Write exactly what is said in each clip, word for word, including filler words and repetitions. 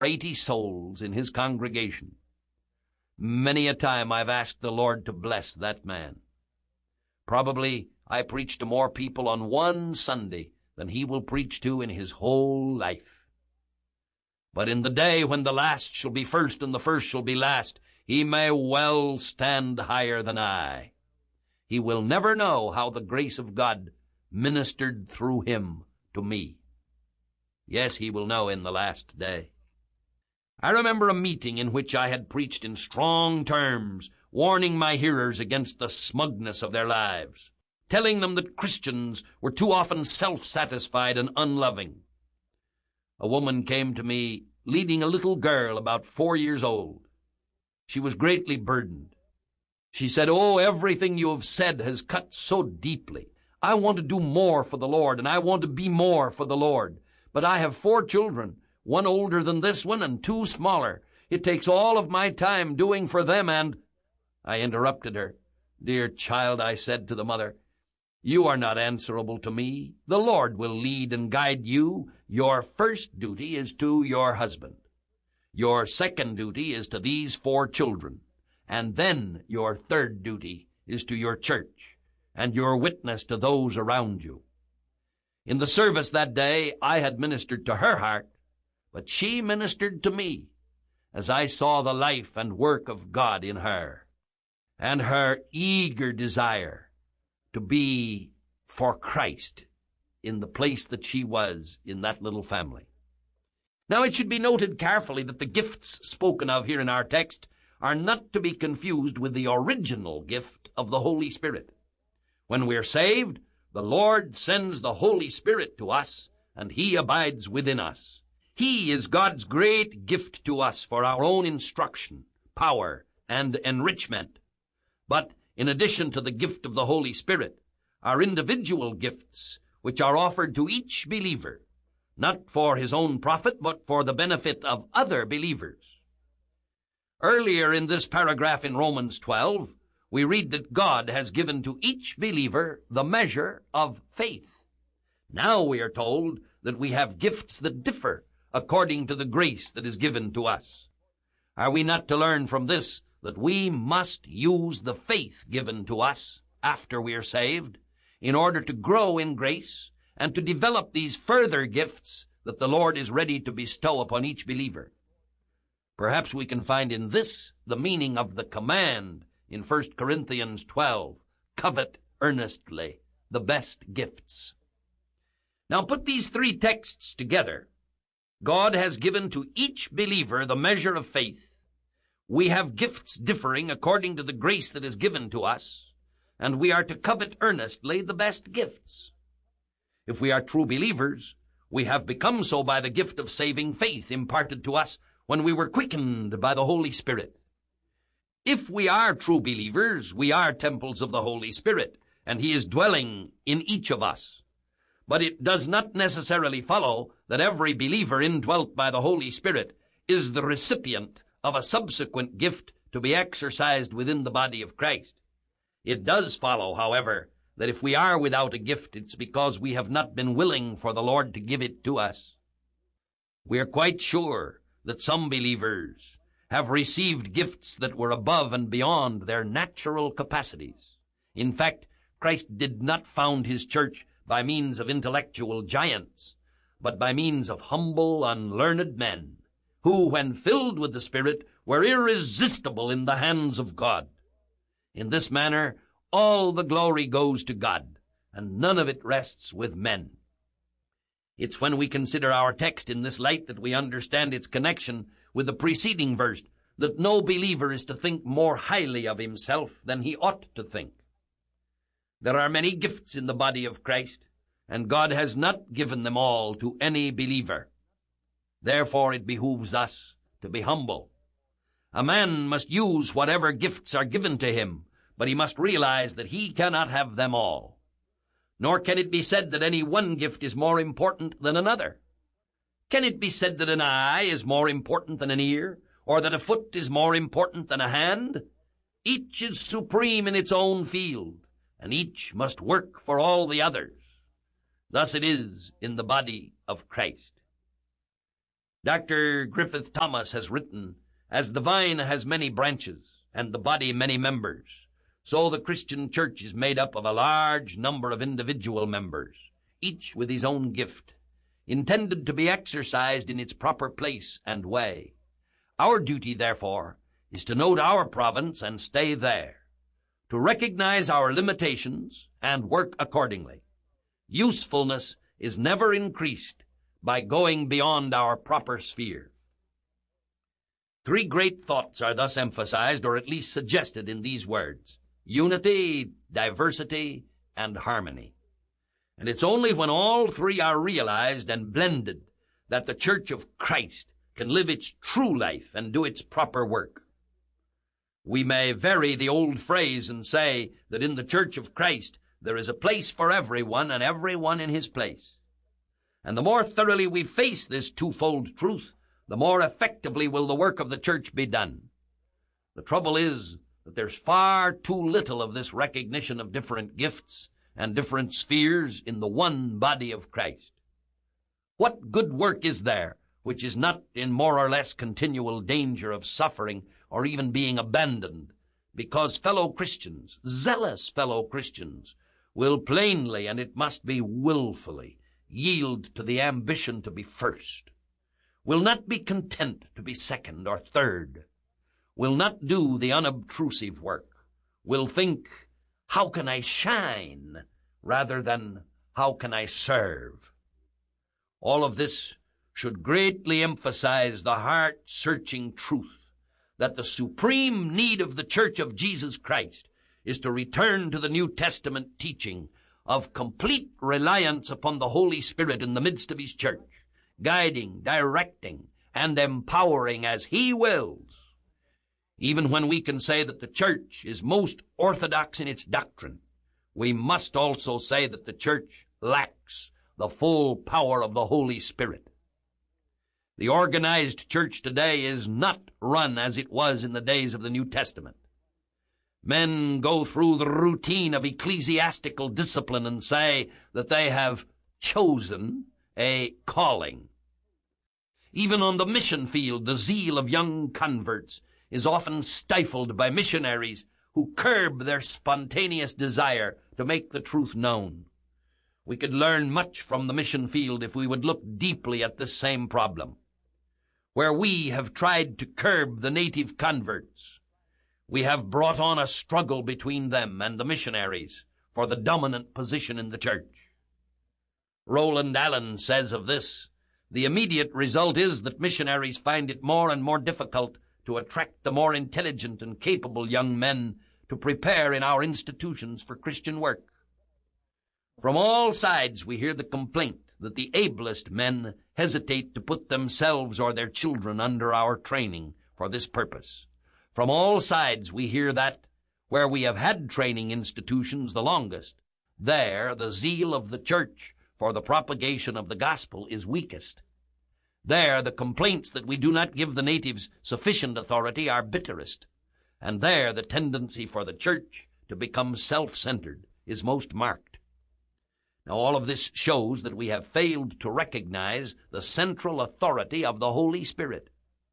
eighty souls in his congregation. Many a time I've asked the Lord to bless that man. Probably I preach to more people on one Sunday than he will preach to in his whole life. But in the day when the last shall be first and the first shall be last, he may well stand higher than I. He will never know how the grace of God ministered through him to me. Yes, he will know in the last day. I remember a meeting in which I had preached in strong terms, warning my hearers against the smugness of their lives, telling them that Christians were too often self-satisfied and unloving. A woman came to me leading a little girl about four years old. She was greatly burdened. She said, "Oh, everything you have said has cut so deeply. I want to do more for the Lord, and I want to be more for the Lord. But I have four children, one older than this one and two smaller. It takes all of my time doing for them, and—" I interrupted her. "Dear child," I said to the mother, "you are not answerable to me. The Lord will lead and guide you. Your first duty is to your husband. Your second duty is to these four children. And then your third duty is to your church and your witness to those around you." In the service that day, I had ministered to her heart, but she ministered to me as I saw the life and work of God in her, and her eager desire to be for Christ in the place that she was in that little family. Now, it should be noted carefully that the gifts spoken of here in our text are not to be confused with the original gift of the Holy Spirit. When we're saved, the Lord sends the Holy Spirit to us, and he abides within us. He is God's great gift to us for our own instruction, power, and enrichment. But in addition to the gift of the Holy Spirit, are individual gifts which are offered to each believer, not for his own profit, but for the benefit of other believers. Earlier in this paragraph in Romans twelve, we read that God has given to each believer the measure of faith. Now we are told that we have gifts that differ according to the grace that is given to us. Are we not to learn from this that we must use the faith given to us after we are saved in order to grow in grace and to develop these further gifts that the Lord is ready to bestow upon each believer? Perhaps we can find in this the meaning of the command in First Corinthians twelve, "Covet earnestly the best gifts." Now put these three texts together. God has given to each believer the measure of faith. We have gifts differing according to the grace that is given to us, and we are to covet earnestly the best gifts. If we are true believers, we have become so by the gift of saving faith imparted to us when we were quickened by the Holy Spirit. If we are true believers, we are temples of the Holy Spirit, and he is dwelling in each of us. But it does not necessarily follow that every believer indwelt by the Holy Spirit is the recipient of a subsequent gift to be exercised within the body of Christ. It does follow, however, that if we are without a gift, it's because we have not been willing for the Lord to give it to us. We are quite sure that some believers have received gifts that were above and beyond their natural capacities. In fact, Christ did not found his church by means of intellectual giants, but by means of humble, unlearned men, who, when filled with the Spirit, were irresistible in the hands of God. In this manner, all the glory goes to God, and none of it rests with men. It's when we consider our text in this light that we understand its connection with the preceding verse, that no believer is to think more highly of himself than he ought to think. There are many gifts in the body of Christ, and God has not given them all to any believer. Therefore it behooves us to be humble. A man must use whatever gifts are given to him, but he must realize that he cannot have them all. Nor can it be said that any one gift is more important than another. Can it be said that an eye is more important than an ear, or that a foot is more important than a hand? Each is supreme in its own field, and each must work for all the others. Thus it is in the body of Christ. Doctor Griffith Thomas has written, "As the vine has many branches, and the body many members, so the Christian church is made up of a large number of individual members, each with his own gift, intended to be exercised in its proper place and way. Our duty, therefore, is to note our province and stay there, to recognize our limitations and work accordingly. Usefulness is never increased by going beyond our proper sphere." Three great thoughts are thus emphasized, or at least suggested, in these words: unity, diversity, and harmony. And it's only when all three are realized and blended that the Church of Christ can live its true life and do its proper work. We may vary the old phrase and say that in the Church of Christ there is a place for everyone and everyone in his place. And the more thoroughly we face this twofold truth, the more effectively will the work of the church be done. The trouble is that there's far too little of this recognition of different gifts and different spheres in the one body of Christ. What good work is there which is not in more or less continual danger of suffering or even being abandoned, because fellow Christians, zealous fellow Christians, will plainly, and it must be willfully, yield to the ambition to be first, will not be content to be second or third, will not do the unobtrusive work, will think, how can I shine, rather than how can I serve? All of this should greatly emphasize the heart-searching truth that the supreme need of the Church of Jesus Christ is to return to the New Testament teaching of complete reliance upon the Holy Spirit in the midst of his church, guiding, directing, and empowering as he wills. Even when we can say that the church is most orthodox in its doctrine, we must also say that the church lacks the full power of the Holy Spirit. The organized church today is not run as it was in the days of the New Testament. Men go through the routine of ecclesiastical discipline and say that they have chosen a calling. Even on the mission field, the zeal of young converts is often stifled by missionaries who curb their spontaneous desire to make the truth known. We could learn much from the mission field if we would look deeply at this same problem. Where we have tried to curb the native converts, we have brought on a struggle between them and the missionaries for the dominant position in the church. Roland Allen says of this, "The immediate result is that missionaries find it more and more difficult to attract the more intelligent and capable young men to prepare in our institutions for Christian work. From all sides we hear the complaint that the ablest men hesitate to put themselves or their children under our training for this purpose. From all sides we hear that, where we have had training institutions the longest, there the zeal of the church for the propagation of the gospel is weakest. There the complaints that we do not give the natives sufficient authority are bitterest, and there the tendency for the church to become self-centered is most marked. Now all of this shows that we have failed to recognize the central authority of the Holy Spirit.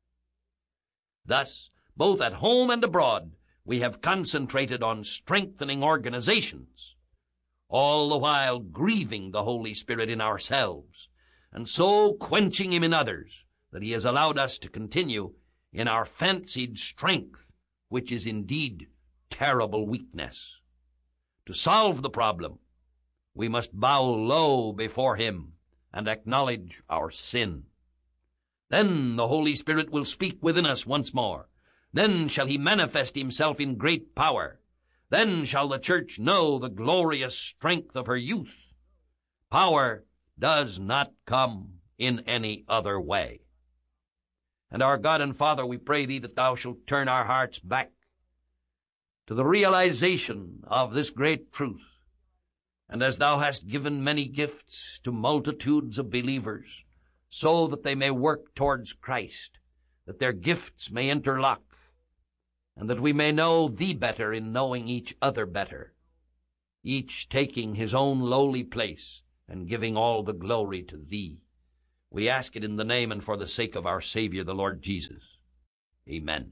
Thus, both at home and abroad, we have concentrated on strengthening organizations, all the while grieving the Holy Spirit in ourselves, and so quenching him in others, that he has allowed us to continue in our fancied strength, which is indeed terrible weakness. To solve the problem, we must bow low before him and acknowledge our sin. Then the Holy Spirit will speak within us once more. Then shall he manifest himself in great power. Then shall the church know the glorious strength of her youth. Power does not come in any other way. And our God and Father, we pray thee that thou shalt turn our hearts back to the realization of this great truth. And as thou hast given many gifts to multitudes of believers, so that they may work towards Christ, that their gifts may interlock, and that we may know thee better in knowing each other better, each taking his own lowly place and giving all the glory to thee. We ask it in the name and for the sake of our Savior, the Lord Jesus. Amen.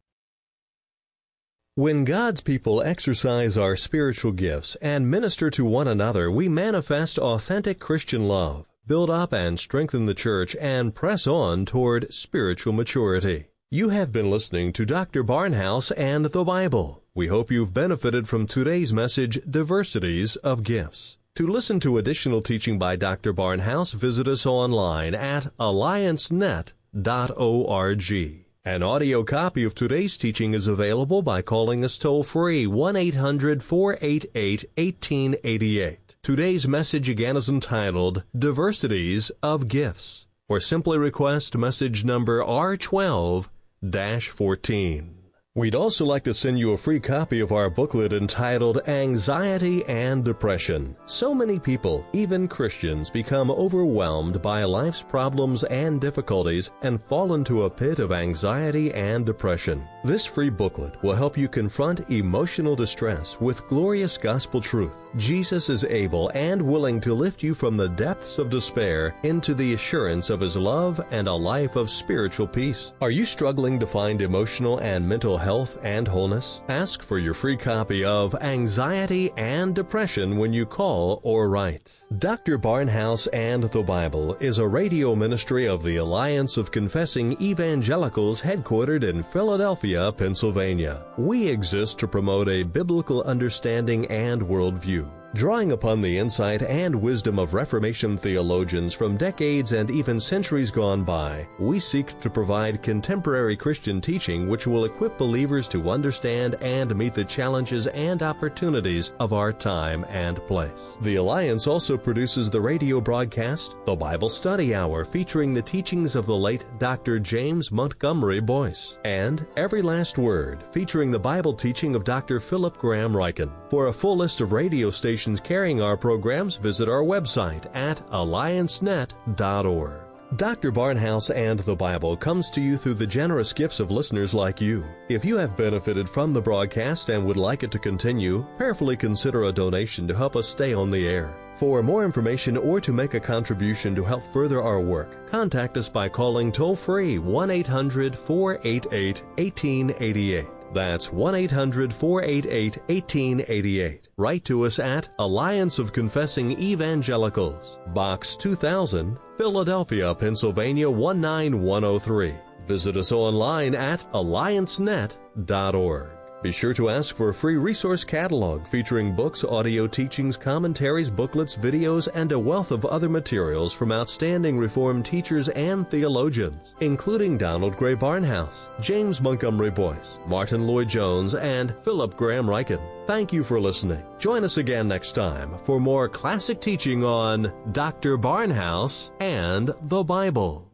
When God's people exercise our spiritual gifts and minister to one another, we manifest authentic Christian love, build up and strengthen the church, and press on toward spiritual maturity. You have been listening to Doctor Barnhouse and the Bible. We hope you've benefited from today's message, Diversities of Gifts. To listen to additional teaching by Doctor Barnhouse, visit us online at alliance net dot org. An audio copy of today's teaching is available by calling us toll-free one eight hundred, four eight eight, one eight eight eight. Today's message again is entitled Diversities of Gifts, or simply request message number R twelve dash fourteen. We'd also like to send you a free copy of our booklet entitled Anxiety and Depression. So many people, even Christians, become overwhelmed by life's problems and difficulties and fall into a pit of anxiety and depression. This free booklet will help you confront emotional distress with glorious gospel truth. Jesus is able and willing to lift you from the depths of despair into the assurance of His love and a life of spiritual peace. Are you struggling to find emotional and mental health and wholeness? Ask for your free copy of Anxiety and Depression when you call or write. Doctor Barnhouse and the Bible is a radio ministry of the Alliance of Confessing Evangelicals headquartered in Philadelphia, Pennsylvania. We exist to promote a biblical understanding and worldview. Drawing upon the insight and wisdom of Reformation theologians from decades and even centuries gone by, we seek to provide contemporary Christian teaching which will equip believers to understand and meet the challenges and opportunities of our time and place. The Alliance also produces the radio broadcast, The Bible Study Hour, featuring the teachings of the late Doctor James Montgomery Boyce, and Every Last Word, featuring the Bible teaching of Doctor Philip Graham Ryken. For a full list of radio stations carrying our programs, visit our website at alliance net dot org. Doctor Barnhouse and the Bible comes to you through the generous gifts of listeners like you. If you have benefited from the broadcast and would like it to continue, prayerfully consider a donation to help us stay on the air. For more information or to make a contribution to help further our work, contact us by calling toll-free one eight hundred, four eight eight, one eight eight eight. That's one eight hundred, four eight eight, one eight eight eight. Write to us at Alliance of Confessing Evangelicals, Box two thousand, Philadelphia, Pennsylvania one nine one oh three. Visit us online at alliance net dot org. Be sure to ask for a free resource catalog featuring books, audio teachings, commentaries, booklets, videos, and a wealth of other materials from outstanding Reformed teachers and theologians, including Donald Gray Barnhouse, James Montgomery Boyce, Martin Lloyd-Jones, and Philip Graham Ryken. Thank you for listening. Join us again next time for more classic teaching on Doctor Barnhouse and the Bible.